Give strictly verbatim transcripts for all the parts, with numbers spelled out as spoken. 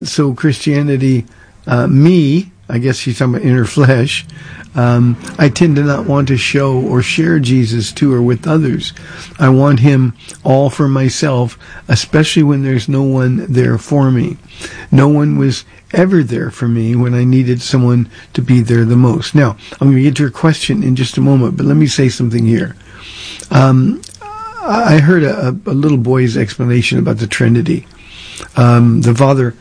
So Christianity, uh, me, I guess she's talking about inner flesh, um, I tend to not want to show or share Jesus to or with others. I want him all for myself, especially when there's no one there for me. No one was ever there for me when I needed someone to be there the most. Now, I'm going to get to your question in just a moment, but let me say something here. Um, I heard a, a little boy's explanation about the Trinity. Um, the father...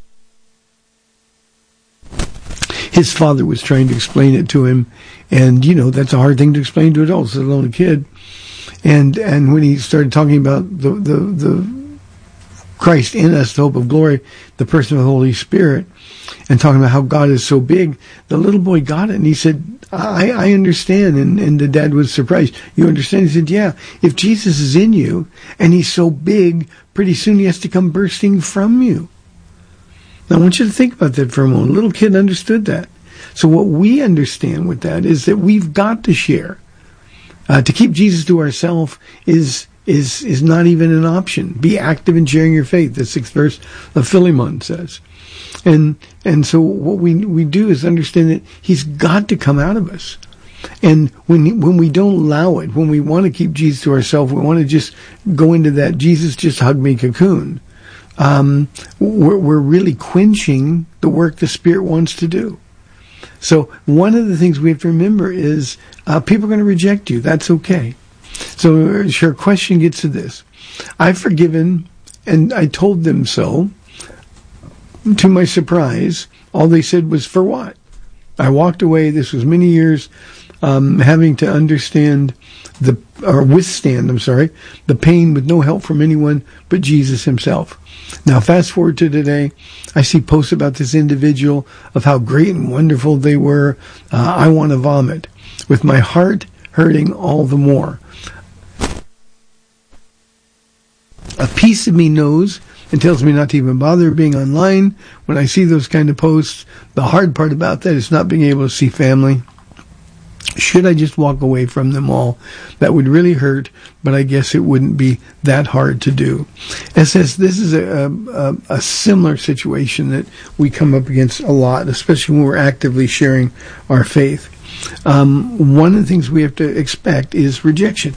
His father was trying to explain it to him, and, you know, that's a hard thing to explain to adults, let alone a kid. And and when he started talking about the, the, the Christ in us, the hope of glory, the person of the Holy Spirit, and talking about how God is so big, the little boy got it, and he said, I, I understand. And, and the dad was surprised. You understand? He said, yeah, if Jesus is in you, and he's so big, pretty soon he has to come bursting from you. Now, I want you to think about that for a moment. A little kid understood that. So what we understand with that is that we've got to share. Uh, to keep Jesus to ourselves is is is not even an option. Be active in sharing your faith, the sixth verse of Philemon says. And and so what we we do is understand that he's got to come out of us. And when when we don't allow it, when we want to keep Jesus to ourselves, we want to just go into that Jesus just hug me cocoon. Um, we're, we're really quenching the work the Spirit wants to do. So one of the things we have to remember is uh, people are going to reject you. That's okay. So your question gets to this. I've forgiven, and I told them so. To my surprise, all they said was, for what? I walked away. This was many years um, having to understand the, or withstand, I'm sorry, the pain with no help from anyone but Jesus himself. Now, fast forward to today, I see posts about this individual of how great and wonderful they were. Uh, I want to vomit, with my heart hurting all the more. A piece of me knows and tells me not to even bother being online when I see those kind of posts. The hard part about that is not being able to see family. Should I just walk away from them all? That would really hurt, but I guess it wouldn't be that hard to do. It says this is a, a, a similar situation that we come up against a lot, especially when we're actively sharing our faith. Um, one of the things we have to expect is rejection.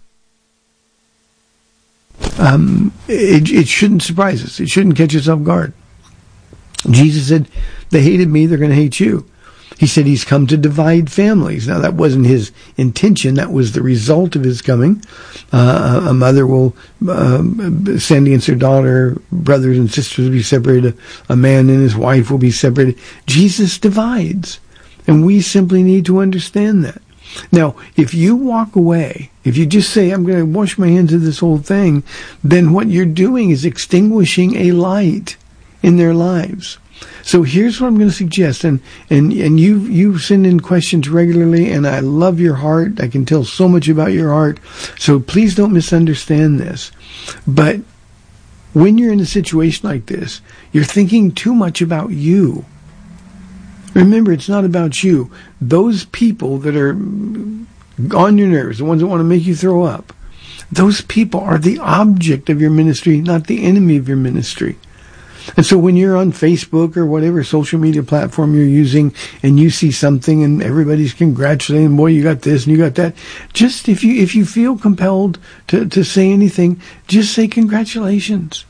Um, it, it shouldn't surprise us. It shouldn't catch us off guard. Jesus said, they hated me, they're going to hate you. He said he's come to divide families. Now, that wasn't his intention. That was the result of his coming. Uh, a mother will uh, stand against her daughter. Brothers and sisters will be separated. A man and his wife will be separated. Jesus divides. And we simply need to understand that. Now, if you walk away, if you just say, I'm going to wash my hands of this whole thing, then what you're doing is extinguishing a light in their lives. So here's what I'm going to suggest, and, and, and you you send in questions regularly, and I love your heart. I can tell so much about your heart, so please don't misunderstand this. But when you're in a situation like this, you're thinking too much about you. Remember, it's not about you. Those people that are on your nerves, the ones that want to make you throw up, those people are the object of your ministry, not the enemy of your ministry. And so when you're on Facebook or whatever social media platform you're using and you see something and everybody's congratulating, boy, you got this and you got that, just if you if you feel compelled to, to say anything, just say congratulations.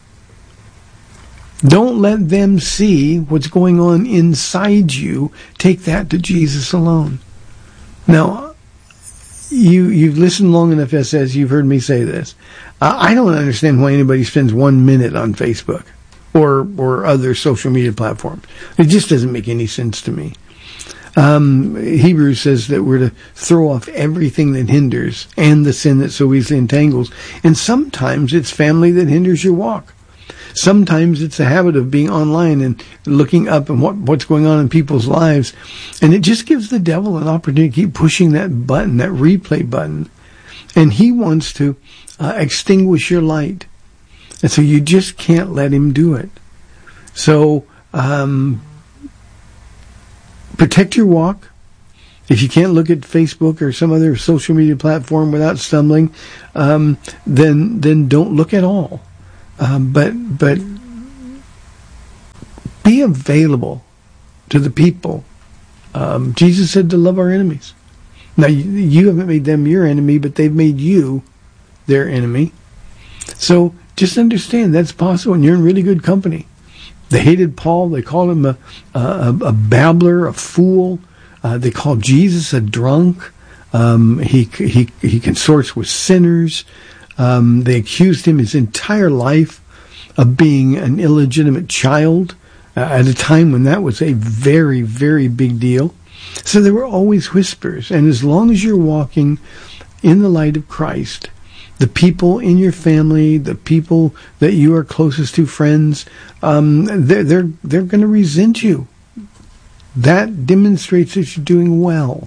Don't let them see what's going on inside you. Take that to Jesus alone. Now, you, you've listened long enough, S S, you've heard me say this. Uh, I don't understand why anybody spends one minute on Facebook or or other social media platforms. It just doesn't make any sense to me. Um, Hebrews says that we're to throw off everything that hinders and the sin that so easily entangles. And sometimes it's family that hinders your walk. Sometimes it's a habit of being online and looking up and what, what's going on in people's lives. And it just gives the devil an opportunity to keep pushing that button, that replay button. And he wants to uh, extinguish your light. And so you just can't let him do it. So um, protect your walk. If you can't look at Facebook or some other social media platform without stumbling, um, then then don't look at all. Um, but but Be available to the people. Um, Jesus said to love our enemies. Now, you, you haven't made them your enemy, but they've made you their enemy. So just understand that's possible, and you're in really good company. They hated Paul. They called him a, a, a babbler, a fool. Uh, they called Jesus a drunk. Um, he, he, he consorts with sinners. Um, they accused him his entire life of being an illegitimate child uh, at a time when that was a very, very big deal. So there were always whispers. And as long as you're walking in the light of Christ, the people in your family, the people that you are closest to, friends, um, they're they're they're going to resent you. That demonstrates that you're doing well.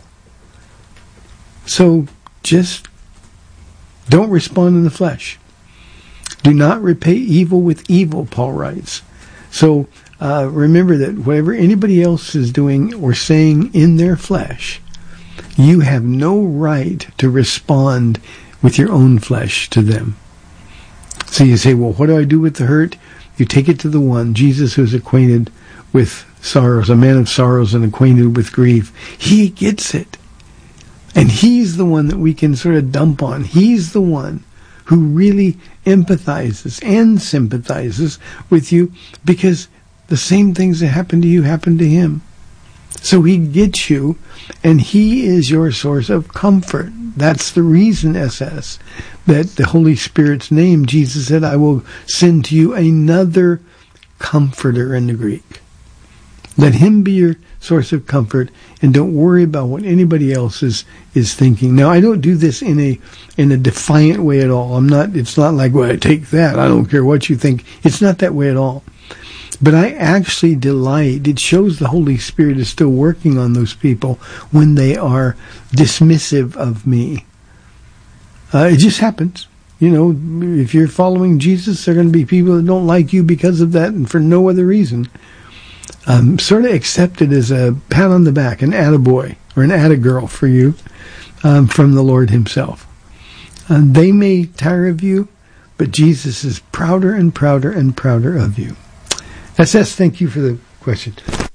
So just don't respond in the flesh. Do not repay evil with evil, Paul writes. So uh, remember that whatever anybody else is doing or saying in their flesh, you have no right to respond with your own flesh to them. So you say, well, what do I do with the hurt? You take it to the one, Jesus, who is acquainted with sorrows, a man of sorrows and acquainted with grief. He gets it. And he's the one that we can sort of dump on. He's the one who really empathizes and sympathizes with you, because the same things that happen to you happen to him. So he gets you, and he is your source of comfort. That's the reason, S S, that the Holy Spirit's name, Jesus said, I will send to you another comforter in the Greek. Let him be your source of comfort, and don't worry about what anybody else is, is thinking. Now, I don't do this in a in a defiant way at all. I'm not. It's not like, well, I take that. I don't care what you think. It's not that way at all. But I actually delight. It shows the Holy Spirit is still working on those people when they are dismissive of me. Uh, it just happens. You know, if you're following Jesus, there are going to be people that don't like you because of that and for no other reason. Um, sort of accept it as a pat on the back, an attaboy or an attagirl for you um, from the Lord himself. Uh, they may tire of you, but Jesus is prouder and prouder and prouder of you. S S, thank you for the question.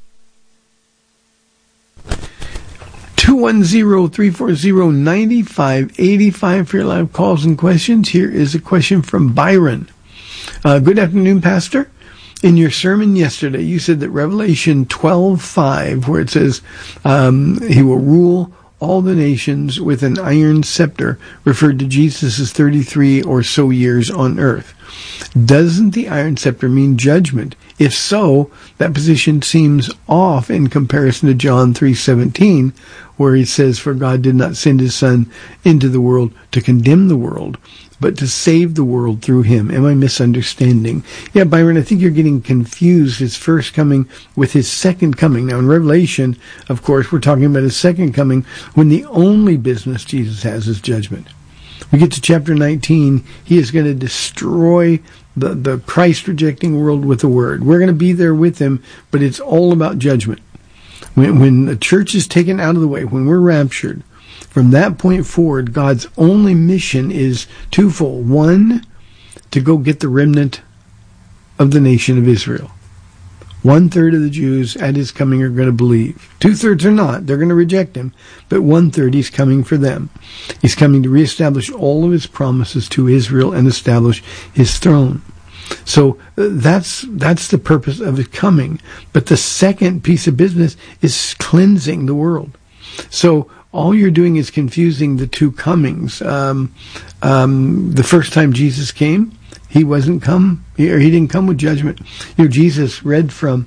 two one zero, three four zero, nine five eight five for your live calls and questions. Here is a question from Byron. Uh, good afternoon, Pastor. In your sermon yesterday, you said that Revelation twelve five, where it says um, he will rule all the nations with an iron scepter, referred to Jesus' thirty-three or so years on earth. Doesn't the iron scepter mean judgment? If so, that position seems off in comparison to John three seventeen, where he says, for God did not send his Son into the world to condemn the world, but to save the world through him. Am I misunderstanding? Yeah, Byron, I think you're getting confused, his first coming with his second coming. Now, in Revelation, of course, we're talking about his second coming when the only business Jesus has is judgment. We get to chapter nineteen, he is going to destroy the, the Christ-rejecting world with the word. We're going to be there with him, but it's all about judgment. When, when the church is taken out of the way, when we're raptured, from that point forward, God's only mission is twofold. One, to go get the remnant of the nation of Israel. One third of the Jews at his coming are going to believe. Two thirds are not. They're going to reject him. But one third, he's coming for them. He's coming to reestablish all of his promises to Israel and establish his throne. So uh, that's that's the purpose of his coming. But the second piece of business is cleansing the world. So all you're doing is confusing the two comings. Um, um, the first time Jesus came, he wasn't come, he, or he didn't come with judgment. You know, Jesus read from,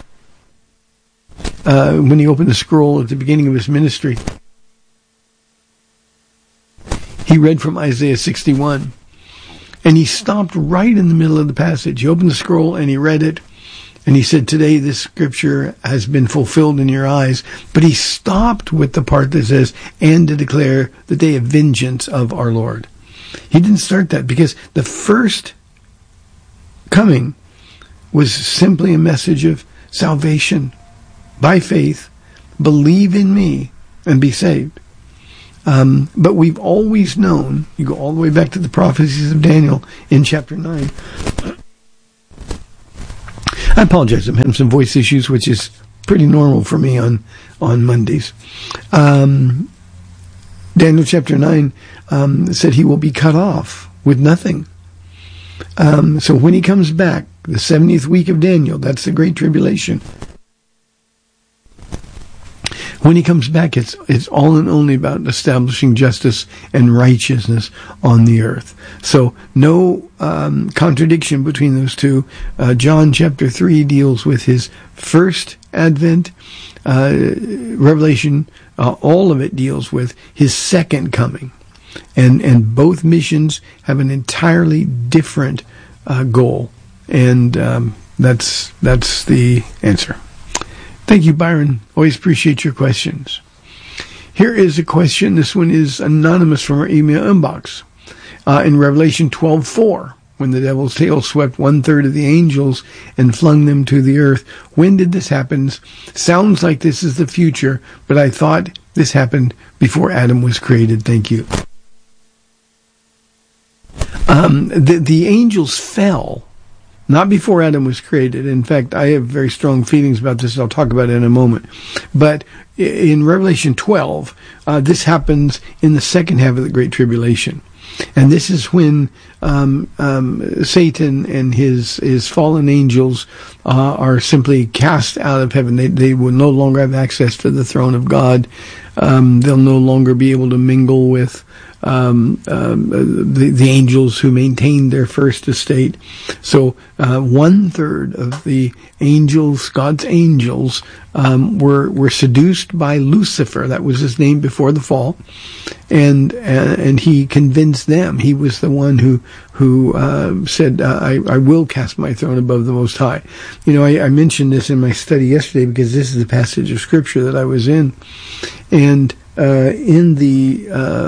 uh, when he opened the scroll at the beginning of his ministry, he read from Isaiah sixty-one. And he stopped right in the middle of the passage. He opened the scroll and he read it. And he said, today this scripture has been fulfilled in your eyes. But he stopped with the part that says, and to declare the day of vengeance of our Lord. He didn't start that because the first coming was simply a message of salvation by faith. Believe in me and be saved. Um, but we've always known, you go all the way back to the prophecies of Daniel in chapter nine, I apologize. I'm having some voice issues, which is pretty normal for me on, on Mondays. Um, Daniel chapter nine um, said he will be cut off with nothing. Um, so when he comes back, the seventieth week of Daniel, that's the Great Tribulation. When he comes back, it's it's all and only about establishing justice and righteousness on the earth. So no um, contradiction between those two. Uh, John chapter three deals with his first advent. Uh, Revelation, uh, all of it deals with his second coming. And and both missions have an entirely different uh, goal. And um, that's that's the answer. Thank you, Byron. Always appreciate your questions. Here is a question. This one is anonymous from our email inbox. Uh, in Revelation twelve four, when the devil's tail swept one-third of the angels and flung them to the earth, when did this happen? Sounds like this is the future, but I thought this happened before Adam was created. Thank you. Um, the, the angels fell. Not before Adam was created. In fact, I have very strong feelings about this, and I'll talk about it in a moment. But in Revelation twelve, uh, this happens in the second half of the Great Tribulation. And this is when um, um, Satan and his his fallen angels uh, are simply cast out of heaven. They, they will no longer have access to the throne of God. Um, they'll no longer be able to mingle with Um, um, the, the angels who maintained their first estate. So uh, one third of the angels, God's angels, um, were were seduced by Lucifer. That was his name before the fall, and uh, and he convinced them. He was the one who who uh, said, uh, "I I will cast my throne above the Most High." You know, I, I mentioned this in my study yesterday because this is the passage of Scripture that I was in, and uh, in the uh,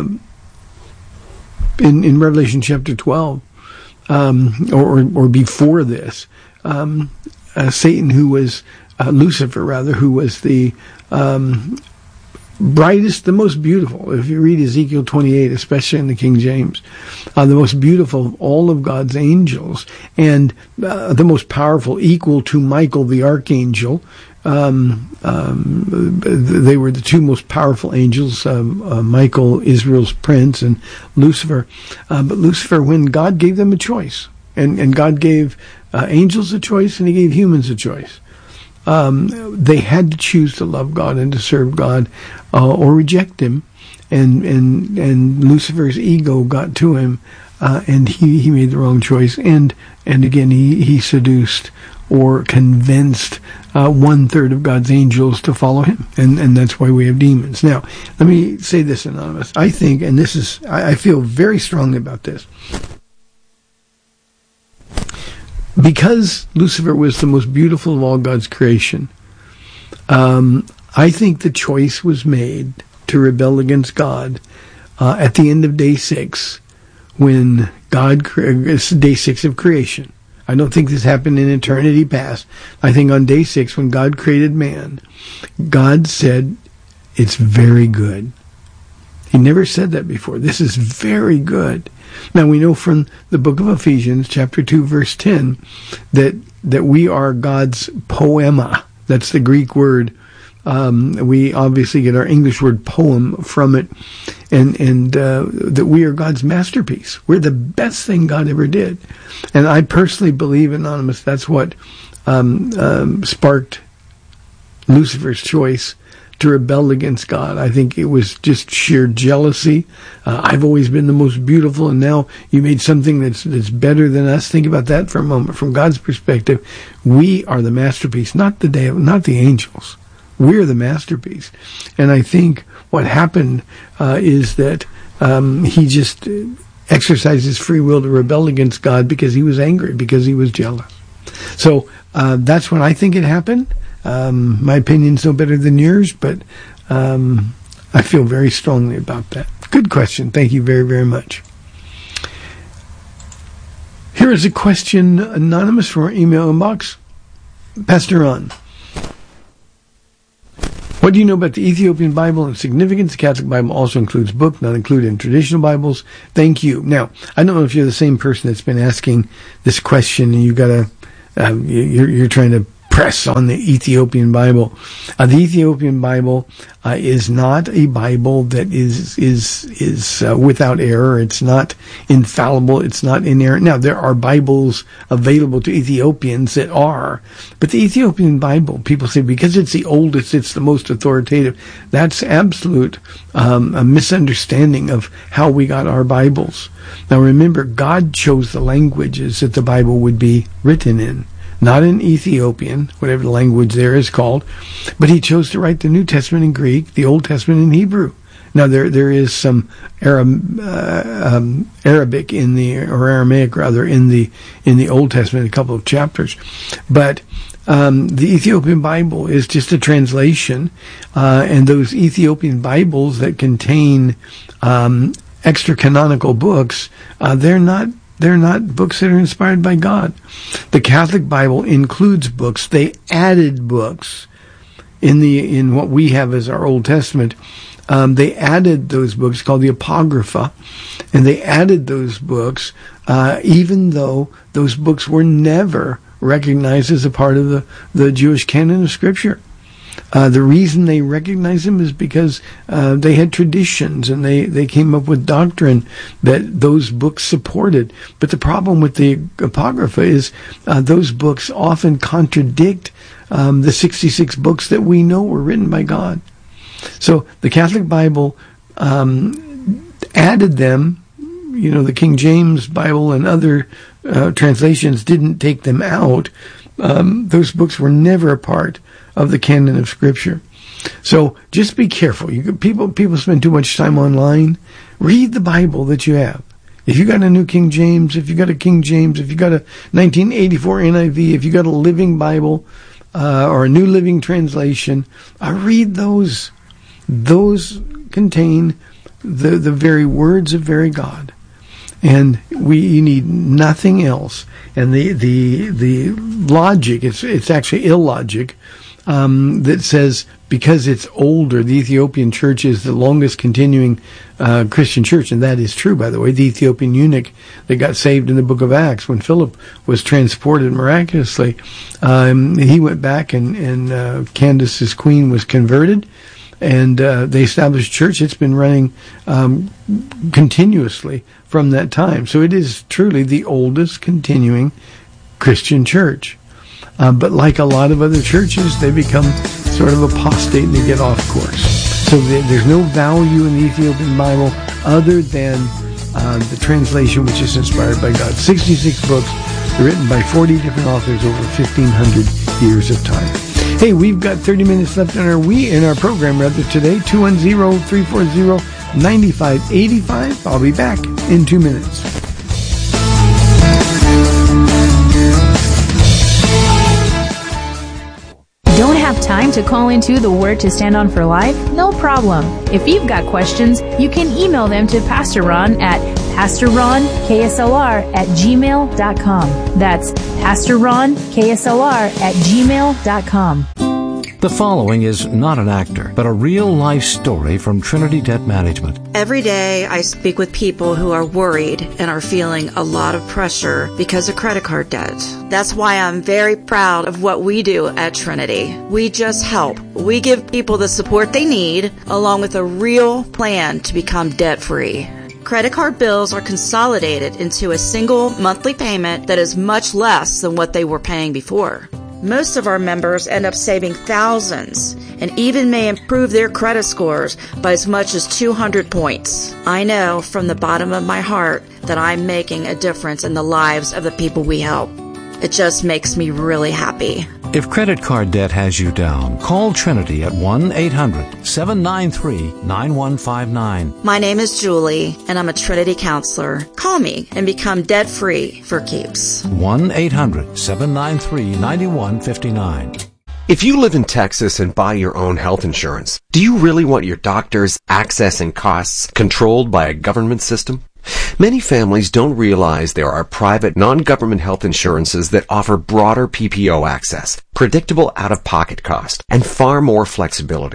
In, in Revelation chapter twelve, um, or, or before this, um, uh, Satan, who was, uh, Lucifer rather, who was the um, brightest, the most beautiful, if you read Ezekiel twenty-eight, especially in the King James, uh, the most beautiful of all of God's angels, and uh, the most powerful, equal to Michael the archangel. Um, um, they were the two most powerful angels, um, uh, Michael, Israel's prince, and Lucifer. Uh, but Lucifer, when God gave them a choice, and, and God gave uh, angels a choice, and he gave humans a choice, um, they had to choose to love God and to serve God, uh, or reject him. And, and, and Lucifer's ego got to him, uh, and he, he made the wrong choice. And, and again, he, he seduced or convinced uh, one-third of God's angels to follow him. And, and that's why we have demons. Now, let me say this, Anonymous. I think, and this is, I, I feel very strongly about this, because Lucifer was the most beautiful of all God's creation, um, I think the choice was made to rebel against God uh, at the end of day six, when God, cre- day six of creation. I don't think this happened in eternity past. I think on day six, when God created man, God said, it's very good. He never said that before. This is very good. Now, we know from the book of Ephesians, chapter two, verse ten, that, that we are God's poema. That's the Greek word. Um, we obviously get our English word poem from it, and and uh, that we are God's masterpiece. We're the best thing God ever did, and I personally believe, Anonymous, that's what um, um, sparked Lucifer's choice to rebel against God. I think it was just sheer jealousy. Uh, I've always been the most beautiful, and now you made something that's that's better than us. Think about that for a moment. From God's perspective, we are the masterpiece, not the day, not the angels. We're the masterpiece. And I think what happened uh, is that um, he just exercised his free will to rebel against God because he was angry, because he was jealous. So uh, that's when I think it happened. Um, my opinion's no better than yours, but um, I feel very strongly about that. Good question. Thank you very, very much. Here is a question, anonymous, from our email inbox. Pastor Ron, what do you know about the Ethiopian Bible and significance? The Catholic Bible also includes book, not included in traditional Bibles. Thank you. Now, I don't know if you're the same person that's been asking this question, and you got a um, you're, you're trying to press on the Ethiopian Bible. Uh, the Ethiopian Bible uh, is not a Bible that is is is uh, without error. It's not infallible. It's not inerrant. Now, there are Bibles available to Ethiopians that are, but the Ethiopian Bible, people say because it's the oldest, it's the most authoritative. That's absolute um, a misunderstanding of how we got our Bibles. Now, remember, God chose the languages that the Bible would be written in. Not in Ethiopian, whatever the language there is called, but he chose to write the New Testament in Greek, the Old Testament in Hebrew. Now there there is some Arab, uh, um, Arabic in the or Aramaic rather in the in the Old Testament, a couple of chapters, but um, the Ethiopian Bible is just a translation, uh, and those Ethiopian Bibles that contain um, extra canonical books, uh, they're not. They're not books that are inspired by God. The Catholic Bible includes books. They added books in the in what we have as our Old Testament. Um, they added those books called the Apocrypha, and they added those books uh, even though those books were never recognized as a part of the, the Jewish canon of Scripture. Uh, the reason they recognized them is because uh, they had traditions and they, they came up with doctrine that those books supported. But the problem with the Apocrypha is uh, those books often contradict um, the sixty-six books that we know were written by God. So the Catholic Bible um, added them. You know, the King James Bible and other uh, translations didn't take them out. Um, those books were never a part of the canon of Scripture. So just be careful. You people people spend too much time online. Read the Bible that you have. If you got a New King James, if you got a King James, if you got a nineteen eighty-four N I V, if you got a Living Bible uh, or a New Living Translation, uh, read those. Those contain the the very words of very God. And we need nothing else. And the the the logic, it's it's actually illogic, um, that says because it's older, the Ethiopian church is the longest continuing uh, Christian church, and that is true, by the way. The Ethiopian eunuch that got saved in the book of Acts when Philip was transported miraculously, um, he went back and and uh, Candace's queen was converted. And uh, they established a church. It's been running um, continuously from that time. So it is truly the oldest continuing Christian church. Uh, but like a lot of other churches, they become sort of apostate and they get off course. So the, there's no value in the Ethiopian Bible other than uh, the translation, which is inspired by God. sixty-six books written by forty different authors over fifteen hundred years of time. Hey, we've got thirty minutes left in our we in our program rather today. two one zero, three four zero, nine five eight five. I'll be back in two minutes. Don't have time to call into the Word to Stand On for Life? No problem. If you've got questions, you can email them to Pastor Ron at Pastor Ron K S L R at gmail dot com. That's Pastor Ron K S L R at gmail dot com. The following is not an actor, but a real-life story from Trinity Debt Management. Every day I speak with people who are worried and are feeling a lot of pressure because of credit card debt. That's why I'm very proud of what we do at Trinity. We just help. We give people the support they need, along with a real plan to become debt-free. Credit card bills are consolidated into a single monthly payment that is much less than what they were paying before. Most of our members end up saving thousands and even may improve their credit scores by as much as two hundred points. I know from the bottom of my heart that I'm making a difference in the lives of the people we help. It just makes me really happy. If credit card debt has you down, call Trinity at one eight hundred, seven nine three, nine one five nine. My name is Julie, and I'm a Trinity counselor. Call me and become debt-free for keeps. one eight hundred, seven nine three, nine one five nine. If you live in Texas and buy your own health insurance, do you really want your doctor's access and costs controlled by a government system? Many families don't realize there are private, non-government health insurances that offer broader P P O access, predictable out-of-pocket cost, and far more flexibility.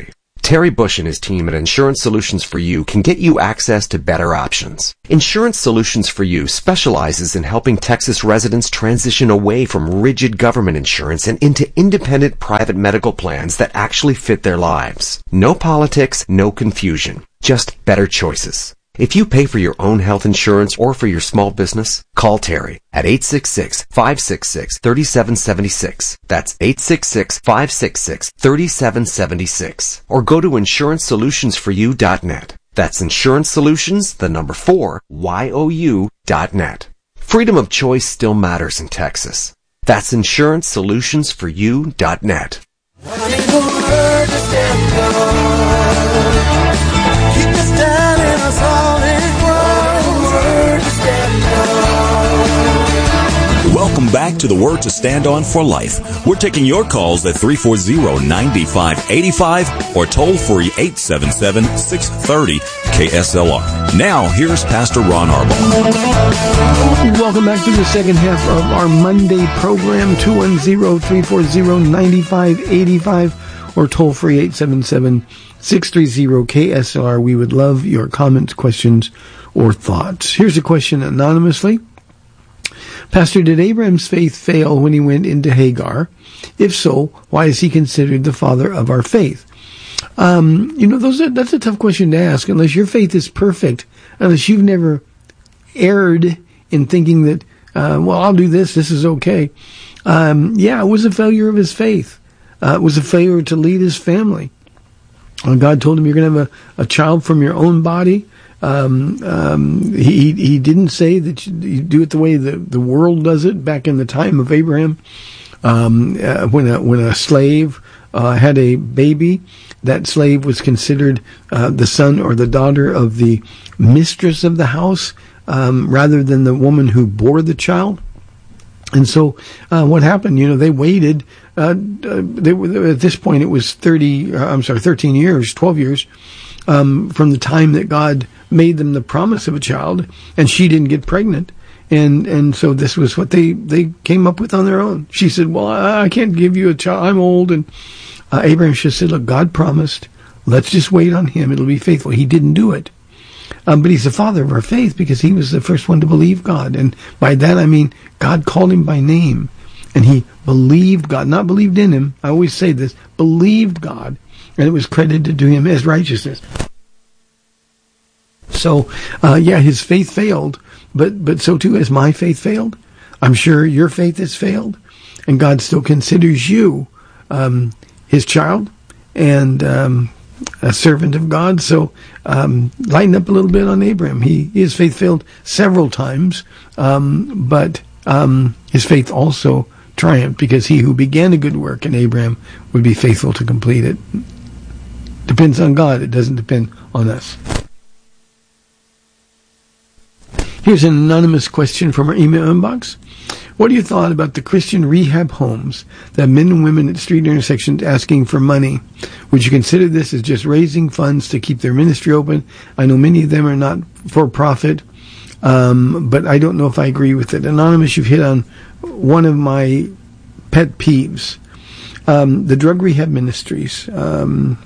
Terry Bush and his team at Insurance Solutions for You can get you access to better options. Insurance Solutions for You specializes in helping Texas residents transition away from rigid government insurance and into independent private medical plans that actually fit their lives. No politics, no confusion, just better choices. If you pay for your own health insurance or for your small business, call Terry at eight six six, five six six, three seven seven six. That's eight six six, five six six, three seven seven six. Or go to insurance solutions for you dot net. That's Insurance Solutions, the number four, Y O U dot net. Freedom of choice still matters in Texas. That's insurance solutions for you dot net. Welcome back to the Word to Stand On for Life. We're taking your calls at three four zero, nine five eight five or toll free eight seven seven, six three zero, K S L R. Now, here's Pastor Ron Arbaugh. Welcome back to the second half of our Monday program, two one zero, three four zero, nine five eight five or toll free eight seven seven, six three zero, K S L R. We would love your comments, questions, or thoughts. Here's a question anonymously. Pastor, did Abraham's faith fail when he went into Hagar? If so, why is he considered the father of our faith? Um, you know, those are, that's a tough question to ask unless your faith is perfect, unless you've never erred in thinking that, uh, well, I'll do this, this is okay. Um, yeah, it was a failure of his faith. Uh, it was a failure to lead his family. Uh, God told him, you're going to have a, a child from your own body. Um, um, he, he didn't say that you, you do it the way the, the world does it back in the time of Abraham. Um, uh, when a, when a slave, uh, had a baby, that slave was considered, uh, the son or the daughter of the mistress of the house, um, rather than the woman who bore the child. And so, uh, what happened, you know, they waited, uh, they were, at this point it was thirty, uh, I'm sorry, thirteen years, twelve years, um, from the time that God made them the promise of a child, and she didn't get pregnant. And, and so this was what they, they came up with on their own. She said, well, I, I can't give you a child. I'm old. And, uh, Abraham just said, look, God promised, let's just wait on him. It'll be faithful. He didn't do it. Um, but he's the father of our faith because he was the first one to believe God. And by that, I mean, God called him by name and he believed God, not believed in him. I always say this, believed God, and it was credited to him as righteousness. So, uh, yeah, his faith failed, but, but so too has my faith failed. I'm sure your faith has failed, and God still considers you, um, his child and, um, a servant of God. So, um, lighten up a little bit on Abraham. He, his faith failed several times, um, but, um, his faith also triumphed because he who began a good work in Abraham would be faithful to complete it. Depends on God. It doesn't depend on us. Here's an anonymous question from our email inbox. What are your thoughts about the Christian rehab homes that men and women at street intersections asking for money? Would you consider this as just raising funds to keep their ministry open? I know many of them are not for profit, um, but I don't know if I agree with it. Anonymous, you've hit on one of my pet peeves. Um, the drug rehab ministries um,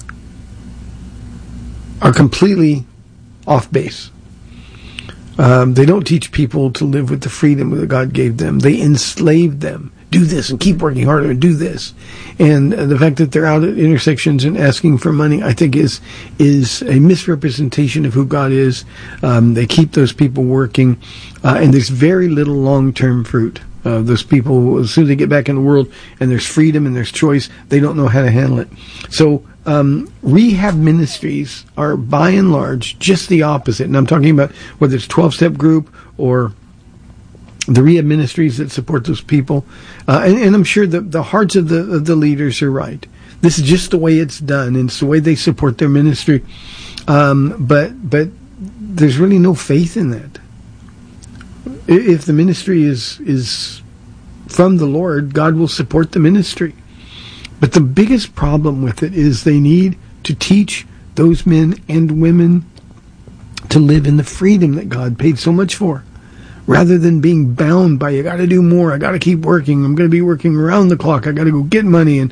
are completely off base. Um, they don't teach people to live with the freedom that God gave them. They enslave them. Do this and keep working harder and do this. And uh, the fact that they're out at intersections and asking for money, I think is is a misrepresentation of who God is. Um, they keep those people working, uh, and there's very little long-term fruit. Uh, those people, as soon as they get back in the world and there's freedom and there's choice, they don't know how to handle it. So um, rehab ministries are, by and large, just the opposite. And I'm talking about whether it's twelve-step group or the rehab ministries that support those people. Uh, and, and I'm sure the, the hearts of the, of the leaders are right. This is just the way it's done, and it's the way they support their ministry. Um, but but there's really no faith in that. If the ministry is is from the Lord, God will support the ministry. But the biggest problem with it is they need to teach those men and women to live in the freedom that God paid so much for, rather than being bound by, I got to do more, I got to keep working, I'm going to be working around the clock, I got to go get money. And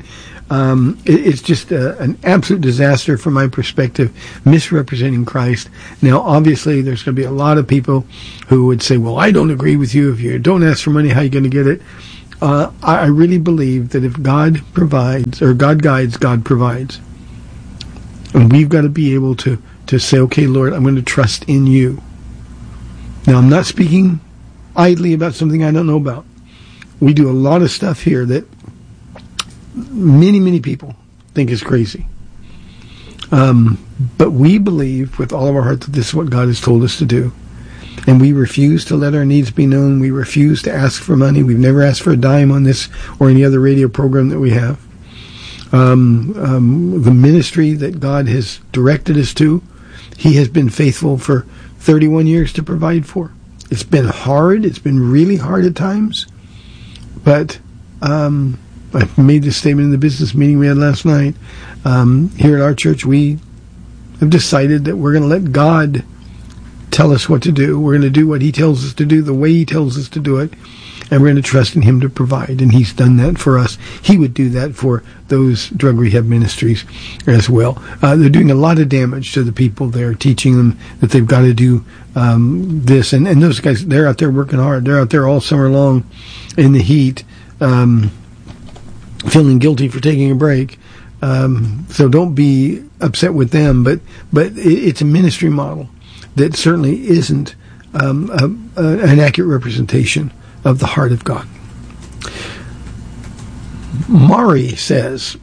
Um, it, it's just a, an absolute disaster from my perspective, misrepresenting Christ. Now, obviously, there's going to be a lot of people who would say, well, I don't agree with you. If you don't ask for money, how are you going to get it? Uh, I, I really believe that if God provides, or God guides, God provides. And we've got to be able to, to say, okay, Lord, I'm going to trust in you. Now, I'm not speaking idly about something I don't know about. We do a lot of stuff here that many, many people think is crazy. Um, but we believe with all of our heart that this is what God has told us to do. And we refuse to let our needs be known. We refuse to ask for money. We've never asked for a dime on this or any other radio program that we have. Um, um, the ministry that God has directed us to, He has been faithful for thirty-one years to provide for. It's been hard. It's been really hard at times. But um, I made this statement in the business meeting we had last night. Um, here at our church, we have decided that we're going to let God tell us what to do. We're going to do what He tells us to do, the way He tells us to do it, and we're going to trust in Him to provide. And He's done that for us. He would do that for those drug rehab ministries as well. Uh, they're doing a lot of damage to the people there, teaching them that they've got to do um, this. And, and those guys, they're out there working hard. They're out there all summer long in the heat, um, feeling guilty for taking a break. Um, so don't be upset with them. But, but it, it's a ministry model that certainly isn't um, a, a, an accurate representation of the heart of God. Mari says,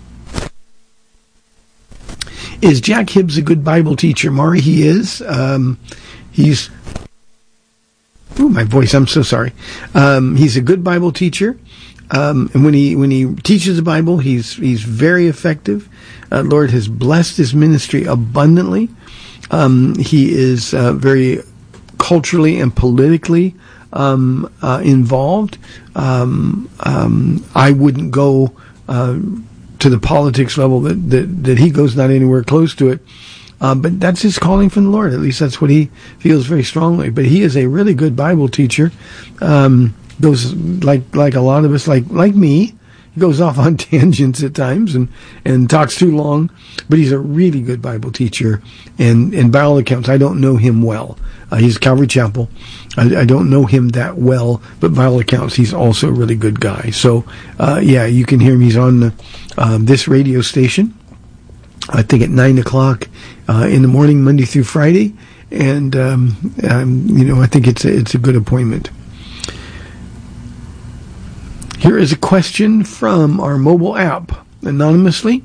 is Jack Hibbs a good Bible teacher? Mari, he is. Um, he's, oh, my voice, I'm so sorry. Um, he's a good Bible teacher. Um, and when he when he teaches the Bible, he's he's very effective. Uh, Lord has blessed his ministry abundantly. Um, he is uh, very culturally and politically um, uh, involved. Um, um, I wouldn't go uh, to the politics level that, that, that he goes, not anywhere close to it. Uh, but that's his calling from the Lord. At least that's what he feels very strongly. But he is a really good Bible teacher. Um, goes like like a lot of us, like like me. He goes off on tangents at times and, and talks too long, but he's a really good Bible teacher. And, and by all accounts, I don't know him well. Uh, he's Calvary Chapel. I, I don't know him that well, but by all accounts, he's also a really good guy. So, uh, yeah, you can hear him. He's on the, um, this radio station, I think at nine o'clock uh, in the morning, Monday through Friday. And, um, um, you know, I think it's a, it's a good appointment. Here is a question from our mobile app, anonymously.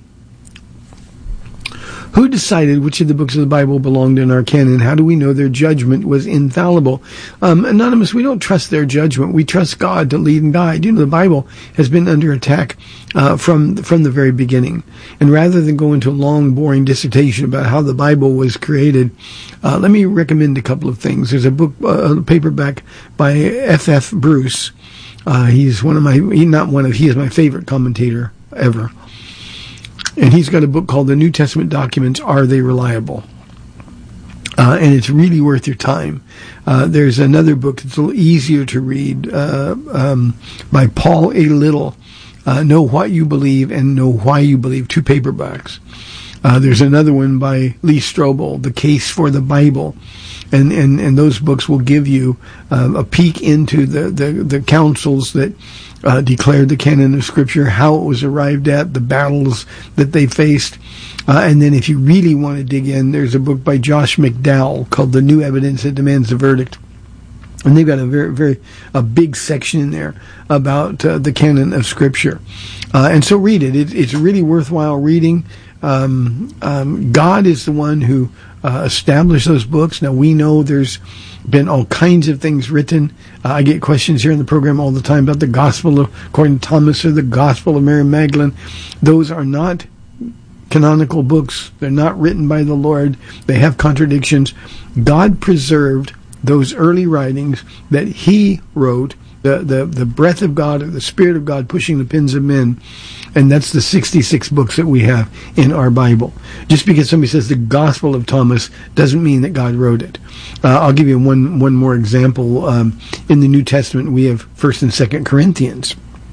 Who decided which of the books of the Bible belonged in our canon? How do we know their judgment was infallible? Um, Anonymous, we don't trust their judgment. We trust God to lead and guide. You know, the Bible has been under attack uh, from from the very beginning. And rather than go into a long, boring dissertation about how the Bible was created, uh, let me recommend a couple of things. There's a book, uh, a paperback by F F Bruce. Uh, he's one of my, he, not one of, he is my favorite commentator ever. And he's got a book called The New Testament Documents, Are They Reliable? Uh, and it's really worth your time. Uh, there's another book that's a little easier to read uh, um, by Paul A. Little, uh, Know What You Believe and Know Why You Believe, two paperbacks. Uh, there's another one by Lee Strobel, The Case for the Bible. And, and, and those books will give you uh, a peek into the, the, the councils that uh, declared the canon of Scripture, how it was arrived at, the battles that they faced. Uh, and then if you really want to dig in, there's a book by Josh McDowell called The New Evidence That Demands a Verdict. And they've got a very, very, a big section in there about uh, the canon of Scripture. Uh, and so read it. it. It's really worthwhile reading. Um, um, God is the one who uh, established those books. Now, we know there's been all kinds of things written. Uh, I get questions here in the program all the time about the Gospel of, according to Thomas, or the Gospel of Mary Magdalene. Those are not canonical books. They're not written by the Lord. They have contradictions. God preserved those early writings that He wrote, the, the, the breath of God, or the Spirit of God pushing the pens of men. And that's the sixty-six books that we have in our Bible. Just because somebody says the Gospel of Thomas doesn't mean that God wrote it. Uh, I'll give you one one more example. Um, in the New Testament, we have First and Second Corinthians.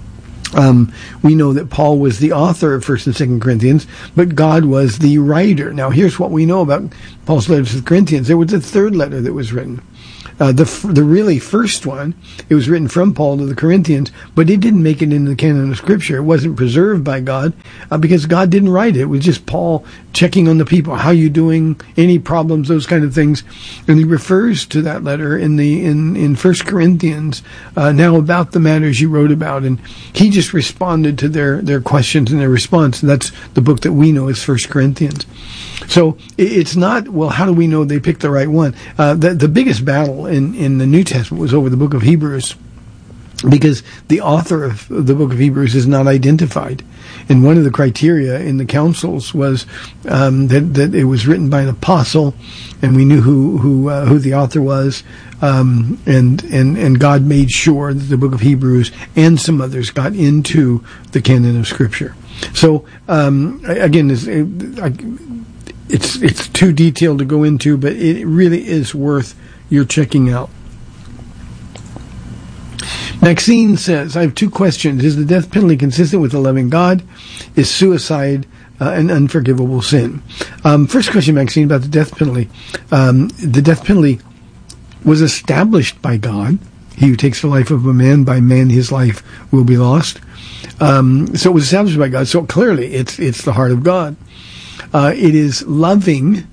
Um, we know that Paul was the author of First and Second Corinthians, but God was the writer. Now, here's what we know about Paul's letters to the Corinthians. There was a third letter that was written. Uh, the the really first one, it was written from Paul to the Corinthians, but it didn't make it into the canon of Scripture. It wasn't preserved by God uh, because God didn't write it. It was just Paul checking on the people. How you doing? Any problems? Those kind of things. And he refers to that letter in the in in First Corinthians uh, now about the matters you wrote about, and he just responded to their their questions and their response. And that's the book that we know as First Corinthians. So it's not, well, how do we know they picked the right one? Uh, the, the biggest battle in, in the New Testament was over the book of Hebrews, because the author of the book of Hebrews is not identified. And one of the criteria in the councils was um, that, that it was written by an apostle, and we knew who who uh, who the author was, um, and, and, and God made sure that the book of Hebrews and some others got into the canon of Scripture. So, um, again, it's, it's it's too detailed to go into, but it really is worth your checking out. Maxine says, I have two questions. Is the death penalty consistent with the loving God? Is suicide uh, an unforgivable sin? Um, first question, Maxine, about the death penalty. Um, the death penalty was established by God. He who takes the life of a man, by man his life will be lost. Um, so it was established by God. So clearly it's it's the heart of God. Uh, it is loving,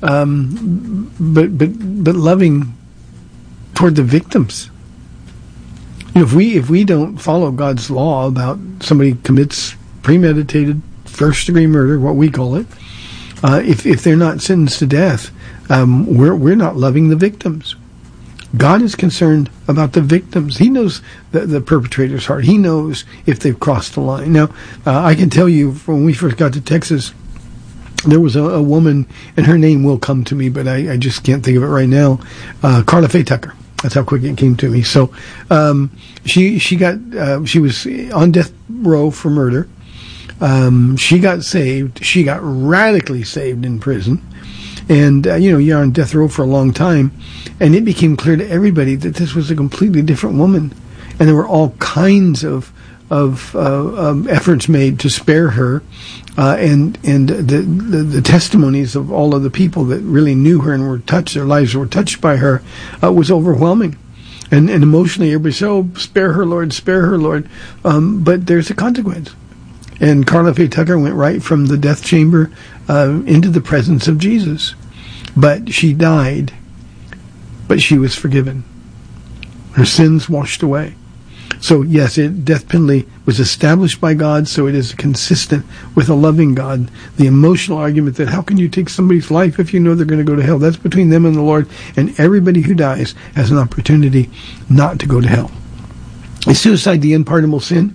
um, but but but loving toward the victims. You know, if we if we don't follow God's law about somebody commits premeditated first degree murder, what we call it, uh, if if they're not sentenced to death, um, we're we're not loving the victims. God is concerned about the victims. He knows the, the perpetrator's heart. He knows if they've crossed the line. Now, uh, I can tell you, when we first got to Texas, there was a, a woman, and her name will come to me, but I, I just can't think of it right now. Uh, Carla Faye Tucker. That's how quick it came to me. So um, she she got uh, she was on death row for murder. Um, she got saved. She got radically saved in prison. And, uh, you know, you're on death row for a long time. And it became clear to everybody that this was a completely different woman. And there were all kinds of of uh, um, efforts made to spare her. Uh, and and the, the the testimonies of all of the people that really knew her and were touched, their lives were touched by her, uh, was overwhelming. And, and emotionally, everybody said, oh, spare her, Lord, spare her, Lord. Um, but there's a consequence. And Carla Faye Tucker went right from the death chamber uh, into the presence of Jesus. But she died, but she was forgiven. Her sins washed away. So yes, it, death penalty was established by God, so it is consistent with a loving God. The emotional argument that how can you take somebody's life if you know they're going to go to hell? That's between them and the Lord, and everybody who dies has an opportunity not to go to hell. Is suicide the unpardonable sin?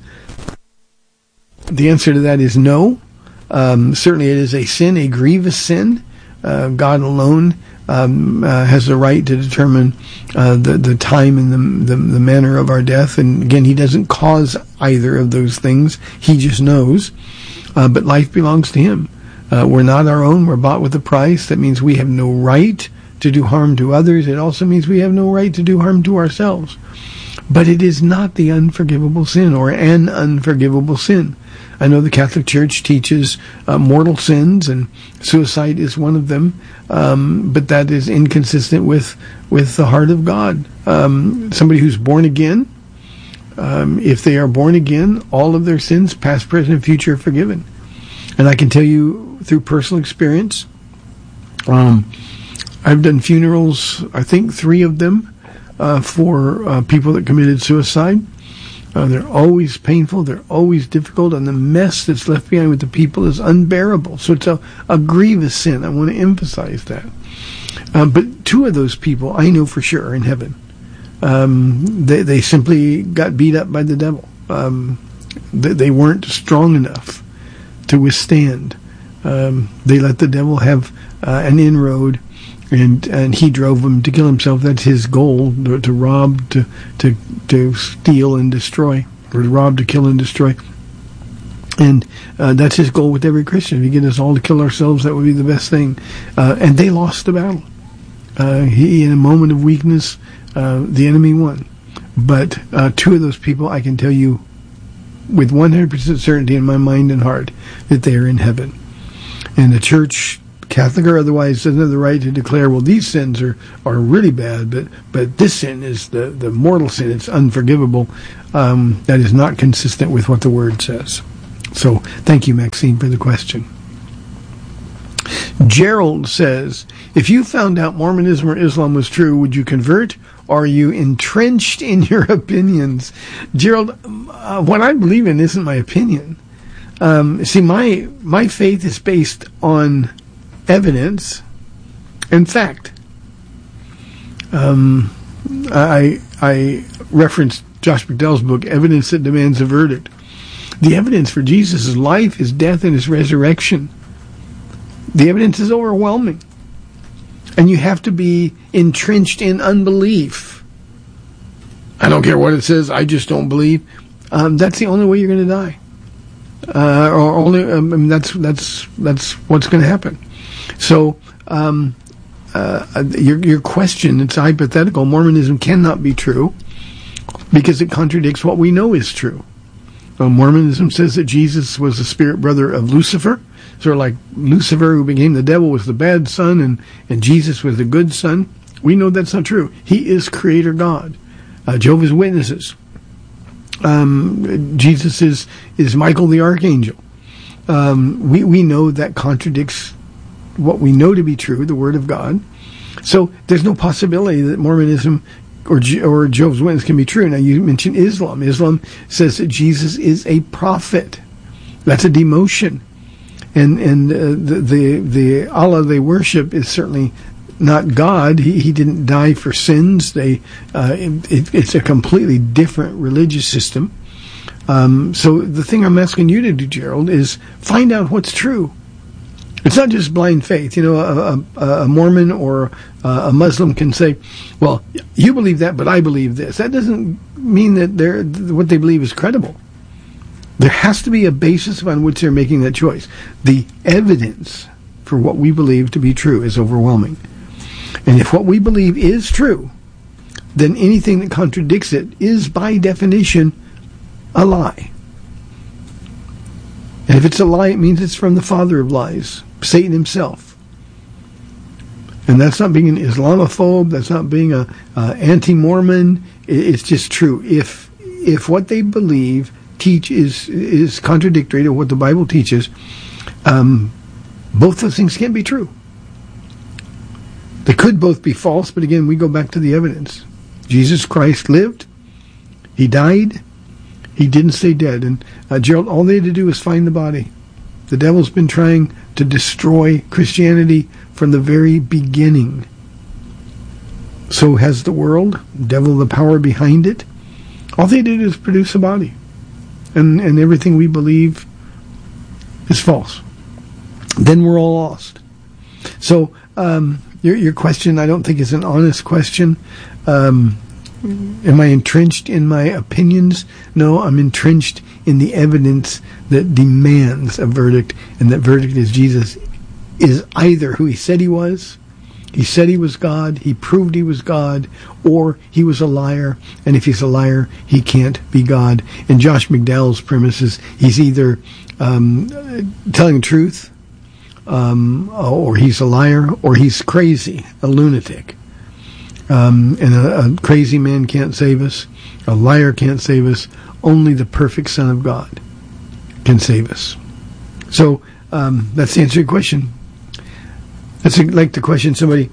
The answer to that is no. Um, certainly it is a sin, a grievous sin. Uh, God alone um, uh, has the right to determine uh, the, the time and the, the, the manner of our death. And again, he doesn't cause either of those things. He just knows. Uh, but life belongs to him. Uh, we're not our own. We're bought with a price. That means we have no right to do harm to others. It also means we have no right to do harm to ourselves. But it is not the unforgivable sin or an unforgivable sin. I know the Catholic Church teaches uh, mortal sins, and suicide is one of them, um, but that is inconsistent with, with the heart of God. Um, somebody who's born again, um, if they are born again, all of their sins, past, present, and future, are forgiven. And I can tell you through personal experience, um, I've done funerals, I think three of them, uh, for uh, people that committed suicide. Uh, they're always painful, they're always difficult, and the mess that's left behind with the people is unbearable. So it's a, a grievous sin. I want to emphasize that. Uh, but two of those people I know for sure are in heaven. Um, they, they simply got beat up by the devil. Um, they, they weren't strong enough to withstand. Um, they let the devil have uh, an inroad, and and he drove him to kill himself. That's his goal, to, to rob, to, to to steal and destroy, or to rob, to kill and destroy. And uh, that's his goal with every Christian. If he get us all to kill ourselves, that would be the best thing. Uh, and they lost the battle. Uh, he, in a moment of weakness, uh, the enemy won. But uh, two of those people, I can tell you with one hundred percent certainty in my mind and heart that they are in heaven. And the church, Catholic or otherwise, doesn't have the right to declare, well, these sins are, are really bad, but, but this sin is the, the mortal sin. It's unforgivable. Um, that is not consistent with what the Word says. So thank you, Maxine, for the question. Gerald says, if you found out Mormonism or Islam was true, would you convert? Or are you entrenched in your opinions? Gerald, uh, what I believe in isn't my opinion. Um, see, my my faith is based on evidence and fact. Um, I I referenced Josh McDowell's book, Evidence That Demands a Verdict. The evidence for Jesus' life, his death, and his resurrection. The evidence is overwhelming. And you have to be entrenched in unbelief. I don't care what it says, I just don't believe. Um, that's the only way you're going to die. Uh, or only, um, I mean, that's that's that's what's going to happen. So, um, uh, your your question, it's hypothetical. Mormonism cannot be true because it contradicts what we know is true. Uh, Mormonism says that Jesus was the spirit brother of Lucifer. Sort of like Lucifer, who became the devil, was the bad son, and, and Jesus was the good son. We know that's not true. He is Creator God. Uh, Jehovah's Witnesses. Um, Jesus is, is Michael the Archangel. Um, we, we know that contradicts what we know to be true, the Word of God. So there's no possibility that Mormonism or, or Jehovah's Witnesses can be true. Now, you mentioned Islam. Islam says that Jesus is a prophet. That's a demotion. And and uh, the, the the Allah they worship is certainly not God. He he didn't die for sins. They uh, it, it's a completely different religious system. Um, so the thing I'm asking you to do, Gerald, is find out what's true. It's not just blind faith. You know, a, a, a Mormon or a Muslim can say, "Well, you believe that, but I believe this." That doesn't mean that they're what they believe is credible. There has to be a basis upon which they're making that choice. The evidence for what we believe to be true is overwhelming. And if what we believe is true, then anything that contradicts it is, by definition, a lie. And if it's a lie, it means it's from the father of lies, Satan himself. And that's not being an Islamophobe. That's not being a uh, anti-Mormon. It's just true. If if what they believe teach is is contradictory to what the Bible teaches, um, both those things can't be true. They could both be false, but again, we go back to the evidence. Jesus Christ lived. He died. He didn't stay dead. And uh, Gerald, all they had to do was find the body. The devil's been trying to destroy Christianity from the very beginning. So has the world. The devil, the power behind it. All they did is produce a body. And, and everything we believe is false. Then we're all lost. So um, your your question, I don't think, is an honest question. Um, mm-hmm. Am I entrenched in my opinions? No, I'm entrenched in the evidence that demands a verdict, and that verdict is Jesus is either who he said he was, he said he was God, he proved he was God, or he was a liar, and if he's a liar, he can't be God. And Josh McDowell's premise is he's either um, telling the truth, um, or he's a liar, or he's crazy, a lunatic. Um, and a, a crazy man can't save us, a liar can't save us, only the perfect Son of God can save us. So um, that's the answer to your question. That's like the question somebody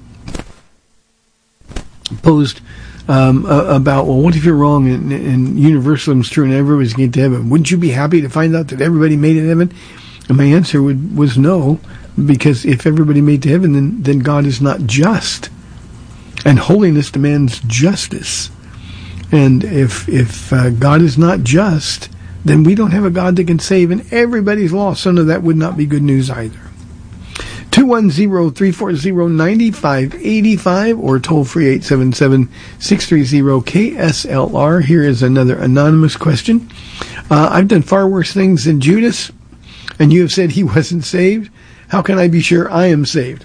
posed um, uh, about, well, what if you're wrong and, and universalism is true and everybody's getting to heaven? Wouldn't you be happy to find out that everybody made it to heaven? And my answer would, was no, because if everybody made it to heaven, then, then God is not just. And holiness demands justice. And if if uh, God is not just, then we don't have a God that can save, and everybody's lost. So no, that would not be good news either. two one zero, three four zero, nine five eight five or toll free eight seven seven, six three zero, K S L R. Here is another anonymous question. Uh, I've done far worse things than Judas, and you have said he wasn't saved. How can I be sure I am saved?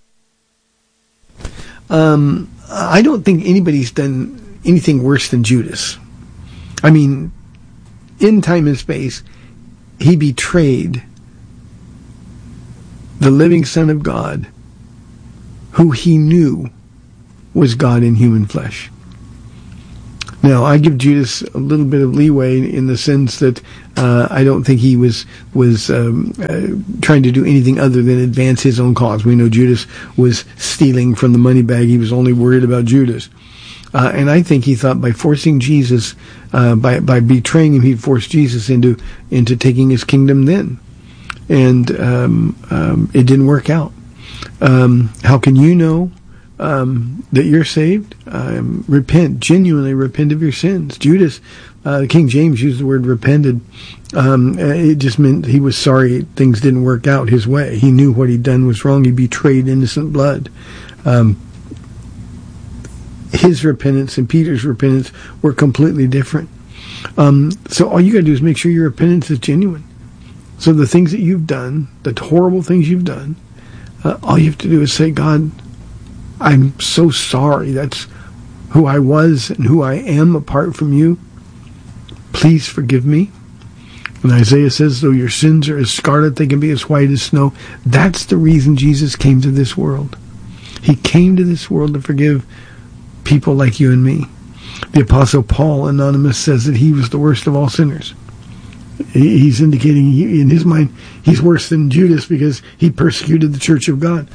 Um, I don't think anybody's done anything worse than Judas. I mean, in time and space, he betrayed the living Son of God, who he knew was God in human flesh. Now, I give Judas a little bit of leeway in the sense that uh, I don't think he was was um, uh, trying to do anything other than advance his own cause. We know Judas was stealing from the money bag. He was only worried about Judas. Uh, and I think he thought by forcing Jesus, uh, by by betraying him, he'd force Jesus into into taking his kingdom then. And um, um, it didn't work out. Um, how can you know um, that you're saved? Um, repent, genuinely repent of your sins. Judas, uh, King James used the word repented. Um, it just meant he was sorry things didn't work out his way. He knew what he'd done was wrong. He betrayed innocent blood. Um, his repentance and Peter's repentance were completely different. Um, so all you got to do is make sure your repentance is genuine. So the things that you've done, the horrible things you've done, uh, all you have to do is say, God, I'm so sorry. That's who I was and who I am apart from you. Please forgive me. And Isaiah says, though your sins are as scarlet, they can be as white as snow. That's the reason Jesus came to this world. He came to this world to forgive people like you and me. The Apostle Paul, anonymous, says that he was the worst of all sinners. He's indicating he, in his mind he's worse than Judas because he persecuted the church of God.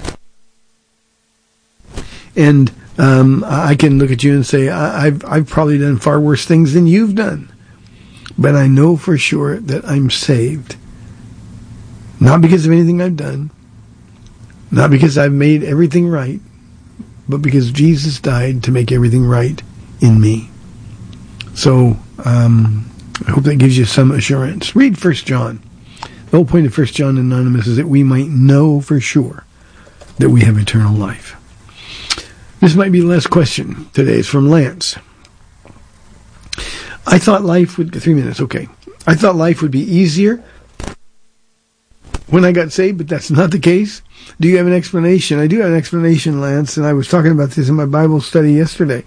And um, I can look at you and say, I, I've, I've probably done far worse things than you've done. But I know for sure that I'm saved. Not because of anything I've done. Not because I've made everything right. But because Jesus died to make everything right in me. So, um, I hope that gives you some assurance. Read First John. The whole point of First John Anonymous is that we might know for sure that we have eternal life. This might be the last question today. It's from Lance. I thought life would... Three minutes, okay. I thought life would be easier when I got saved, but that's not the case. Do you have an explanation? I do have an explanation, Lance, and I was talking about this in my Bible study yesterday.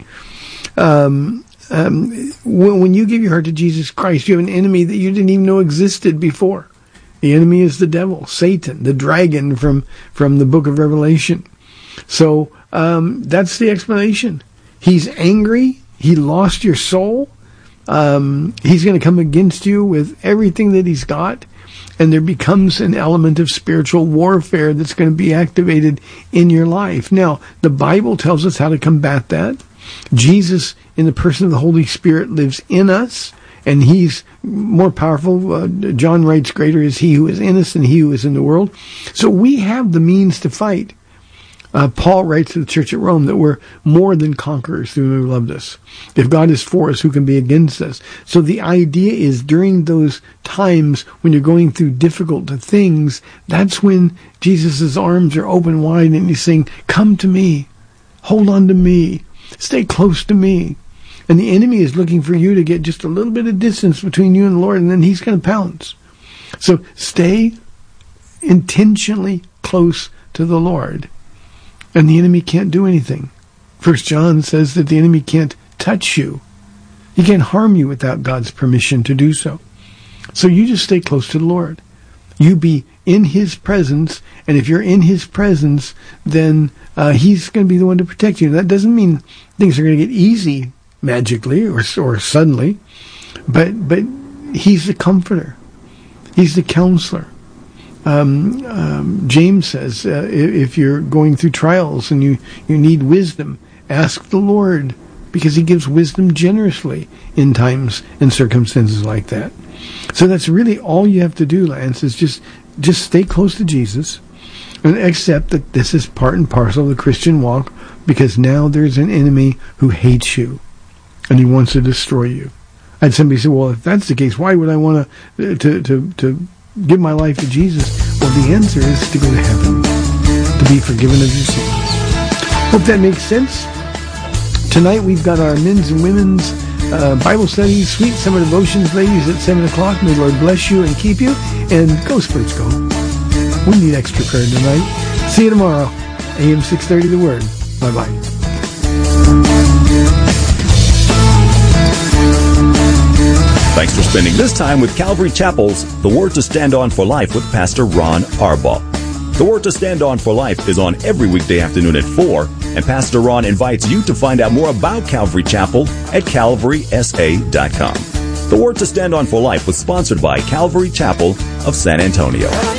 Um... Um, when, when you give your heart to Jesus Christ, you have an enemy that you didn't even know existed before. The enemy is the devil, Satan, the dragon from, from the book of Revelation. So um, that's the explanation. He's angry. He lost your soul. Um, he's going to come against you with everything that he's got. And there becomes an element of spiritual warfare that's going to be activated in your life. Now, the Bible tells us how to combat that. Jesus, in the person of the Holy Spirit, lives in us, and he's more powerful. Uh, John writes, greater is he who is in us than he who is in the world. So we have the means to fight. Uh, Paul writes to the church at Rome that we're more than conquerors through him who loved us. If God is for us, who can be against us? So the idea is during those times when you're going through difficult things, that's when Jesus' arms are open wide and he's saying, come to me, hold on to me. Stay close to me. And the enemy is looking for you to get just a little bit of distance between you and the Lord, and then he's going to pounce. So stay intentionally close to the Lord, and the enemy can't do anything. First John says that the enemy can't touch you. He can't harm you without God's permission to do so. So you just stay close to the Lord. You be in his presence, and if you're in his presence, then uh, he's going to be the one to protect you. That doesn't mean things are going to get easy magically or or suddenly, but but he's the comforter. He's the counselor. Um, um, James says, uh, if you're going through trials and you, you need wisdom, ask the Lord, because he gives wisdom generously in times and circumstances like that. So that's really all you have to do, Lance, is just just stay close to Jesus and accept that this is part and parcel of the Christian walk, because now there's an enemy who hates you and he wants to destroy you. I had somebody say, well, if that's the case, why would I want to to to to give my life to Jesus? Well, the answer is to go to heaven, to be forgiven of your sins. Hope that makes sense. Tonight we've got our men's and women's uh, Bible studies, sweet summer devotions, ladies, at seven o'clock. May the Lord bless you and keep you. And go, Spirits, go. We need extra prayer tonight. See you tomorrow, A M six thirty, The Word. Bye-bye. Thanks for spending this time with Calvary Chapel's The Word to Stand On for Life with Pastor Ron Arbaugh. The Word to Stand On for Life is on every weekday afternoon at four, and Pastor Ron invites you to find out more about Calvary Chapel at calvary s a dot com. The Word to Stand On for Life was sponsored by Calvary Chapel of San Antonio.